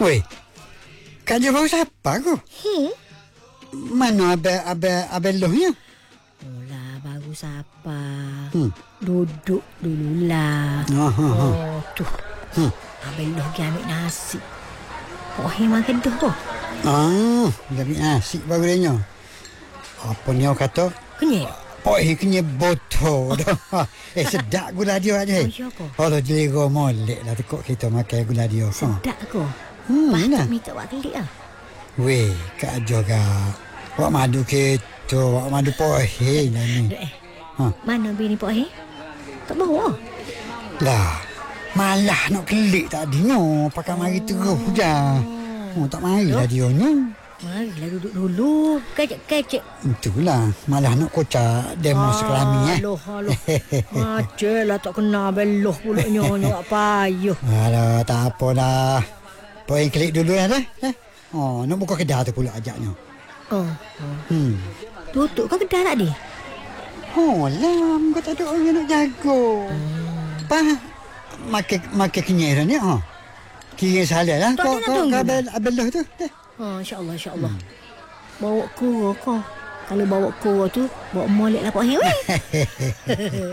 Weh, Kak Jo baru siapa aku? Mana abang lohnya? Mula baru sapa. Duduk dululah. Tu. Abang Loh pergi ambil nasi. Pok makan dah tu. Jadi nasi baru dia. Apa ni awak kata? Kenyap. Kenyap botol dah. Sedap gula dia aja. Ya ke? Kalau jelera molek lah tekuk kita makan gula dia. Sedap ke? Patut minta awak kelik lah. Weh, Kak Jo kak. Awak madu kita, awak madu pohe lah ni. Mana bini Pok tak bawa. Lah, malah nak kelik tadi no. Pakai mari terus je. Tak marilah dia ni. Marilah duduk dulu. Kecek-kecek. Itulah, malah nak kocak demo sekelami Aloh. Macam lah tak kena beloh pula nyonya. Apa payuh. Alah, tak apa dah. Poin klik dulu lah dah. Nak buka kedai tu pula ajaknya. Tutup kan kedai tadi? Lah, kau tak ada orang yang nak jaga. Makan kenyai dah ni. Kira salah lah. Kau abel tu. InsyaAllah. Bawa kura kau. Kalau bawa kura tu, bawa molek lah Pak Hei.